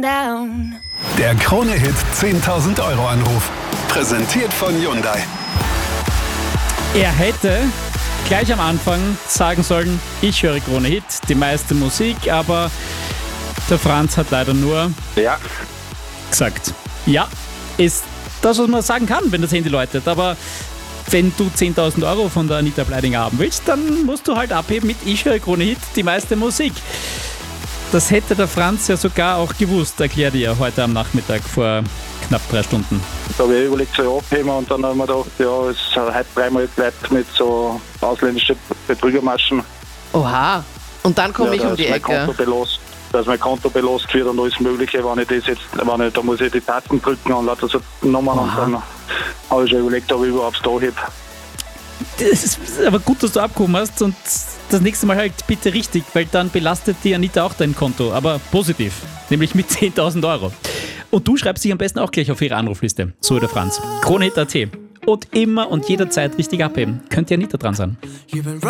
down. Der Krone-Hit 10.000 Euro Anruf. Präsentiert von Hyundai. Er hätte gleich am Anfang sagen sollen, ich höre Krone-Hit, die meiste Musik, aber der Franz hat leider nur gesagt. Ja, ist das, was man sagen kann, wenn das Handy läutet, aber wenn du 10.000 Euro von der Anita Bleidinger haben willst, dann musst du halt abheben mit Ich höre Krone-Hit, die meiste Musik. Das hätte der Franz ja sogar auch gewusst, erklärt ihr heute am Nachmittag vor knapp 3 Stunden. Da habe ich überlegt, so abheben und dann haben wir gedacht, ja, es hat heute dreimal geklappt mit so ausländischen Betrügermaschen. Oha. Und dann komme ich um die Ecke. Dass mein Konto belost wird und alles Mögliche, da muss ich die Tasten drücken und lauter so Nummern und dann habe ich schon überlegt, ob ich überhaupt da hebe. Das ist aber gut, dass du abgehoben hast und das nächste Mal halt bitte richtig, weil dann belastet die Anita auch dein Konto, aber positiv, nämlich mit 10.000 Euro. Und du schreibst dich am besten auch gleich auf ihre Anrufliste, so wie der Franz. Krone.at. Und immer und jederzeit richtig abheben. Könnte ja Anita dran sein.